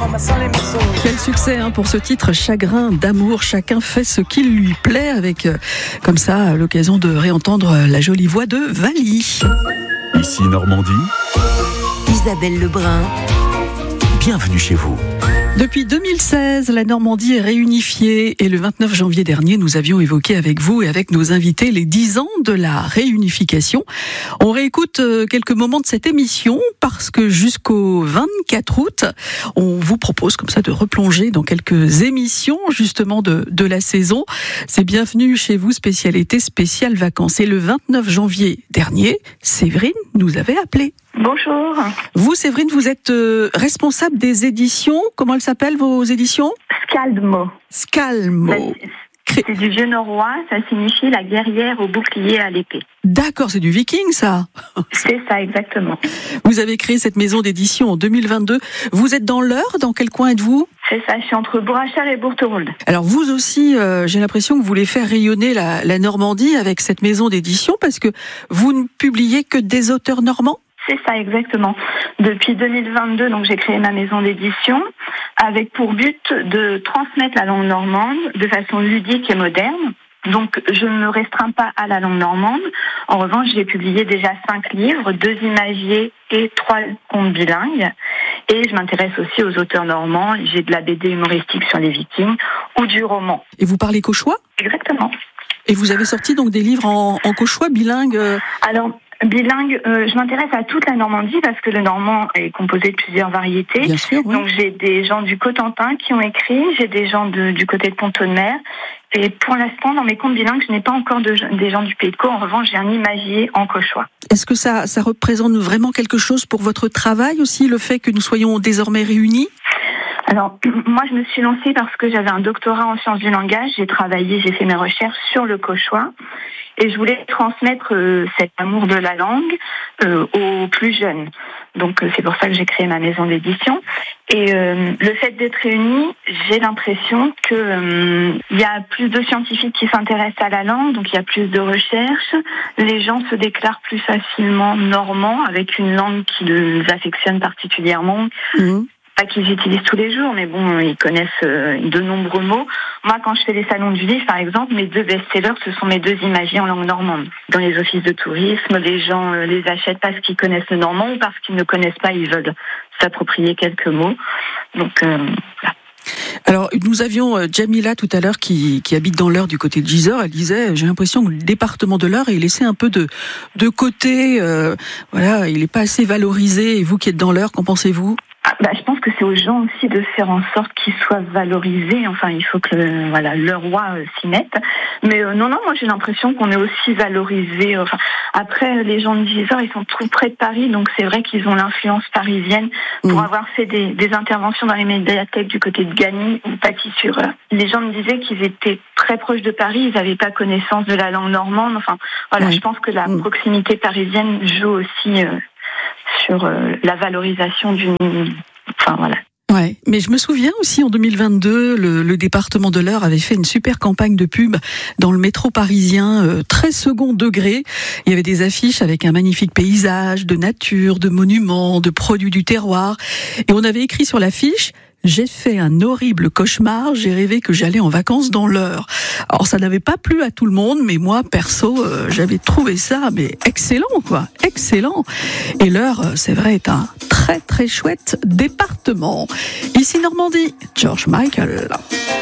Quel succès pour ce titre, Chagrin d'amour. Chacun fait ce qu'il lui plaît, avec comme ça l'occasion de réentendre la jolie voix de Vali. Ici Normandie, Isabelle Lebrun. bienvenue chez vous. Depuis 2016, la Normandie est réunifiée et le 29 janvier dernier, nous avions évoqué avec vous et avec nos invités les 10 ans de la réunification. On réécoute quelques moments de cette émission parce que jusqu'au 24 août, on vous propose comme ça de replonger dans quelques émissions justement de la saison. C'est Bienvenue chez vous, spécial été, spécial vacances. Et le 29 janvier dernier, Séverine nous avait appelé. Bonjour. Vous, Séverine, vous êtes responsable des éditions. Comment elles s'appellent, vos éditions ? Scalmo. Scalmo. C'est du vieux norrois, ça signifie la guerrière au bouclier à l'épée. D'accord, c'est du viking, ça. C'est ça, exactement. Vous avez créé cette maison d'édition en 2022. Vous êtes dans l'Eure ? Dans quel coin êtes-vous ? C'est ça, je suis entre Bourrachal et Bourterolles. Alors vous aussi, j'ai l'impression que vous voulez faire rayonner la Normandie avec cette maison d'édition parce que vous ne publiez que des auteurs normands ? C'est ça, exactement. Depuis 2022, donc j'ai créé ma maison d'édition avec pour but de transmettre la langue normande de façon ludique et moderne. Donc je ne me restreins pas à la langue normande. En revanche, j'ai publié déjà 5 livres, 2 imagiers et 3 contes bilingues. Et je m'intéresse aussi aux auteurs normands. J'ai de la BD humoristique sur les Vikings ou du roman. Et vous parlez cauchois ? Exactement. Et vous avez sorti donc des livres en cauchois bilingue Alors, bilingue, je m'intéresse à toute la Normandie parce que le normand est composé de plusieurs variétés. Bien sûr, oui. Donc j'ai des gens du Cotentin qui ont écrit, j'ai des gens du côté de Pont-de-Mer. Et pour l'instant, dans mes contes bilingues, je n'ai pas encore des gens du Pays de Caux. En revanche, j'ai un imagier en cauchois. Est-ce que ça représente vraiment quelque chose pour votre travail aussi, le fait que nous soyons désormais réunis ? Alors, moi, je me suis lancée parce que j'avais un doctorat en sciences du langage. J'ai fait mes recherches sur le cauchois. Et je voulais transmettre cet amour de la langue aux plus jeunes. Donc, c'est pour ça que j'ai créé ma maison d'édition. Et le fait d'être réunis, j'ai l'impression que il y a plus de scientifiques qui s'intéressent à la langue, donc il y a plus de recherches. Les gens se déclarent plus facilement normands, avec une langue qu'ils affectionnent particulièrement. Mmh. Pas qu'ils utilisent tous les jours, mais bon, ils connaissent de nombreux mots. Moi, quand je fais les salons du livre, par exemple, mes 2 best-sellers, ce sont mes 2 imagiers en langue normande. Dans les offices de tourisme, les gens les achètent parce qu'ils connaissent le normand ou parce qu'ils ne connaissent pas, ils veulent s'approprier quelques mots. Donc, voilà. Alors, nous avions Jamila tout à l'heure qui habite dans l'Eure du côté de Gisors. Elle disait, j'ai l'impression que le département de l'Eure est laissé un peu de côté. Voilà, il n'est pas assez valorisé. Et vous qui êtes dans l'Eure, qu'en pensez-vous ? Je pense que c'est aux gens aussi de faire en sorte qu'ils soient valorisés. Enfin, il faut que le roi s'y mette. Mais non, moi j'ai l'impression qu'on est aussi valorisés. Enfin, après, les gens de Gisors, ils sont tout près de Paris, donc c'est vrai qu'ils ont l'influence parisienne pour avoir fait des interventions dans les médiathèques du côté de Gagny ou Paty-sur-Eure. Les gens me disaient qu'ils étaient très proches de Paris, ils n'avaient pas connaissance de la langue normande. Enfin, voilà, oui. Je pense que la proximité parisienne joue aussi sur la valorisation d'une... Enfin, voilà. Ouais, mais je me souviens aussi en 2022, le département de l'Eure avait fait une super campagne de pub dans le métro parisien, très second degré. Il y avait des affiches avec un magnifique paysage, de nature, de monuments, de produits du terroir. Et on avait écrit sur l'affiche: j'ai fait un horrible cauchemar, j'ai rêvé que j'allais en vacances dans l'Eure. Alors ça n'avait pas plu à tout le monde, mais moi perso, j'avais trouvé ça excellent, excellent. Et l'Eure, c'est vrai, est un très très chouette département. Ici Normandie, George Michael.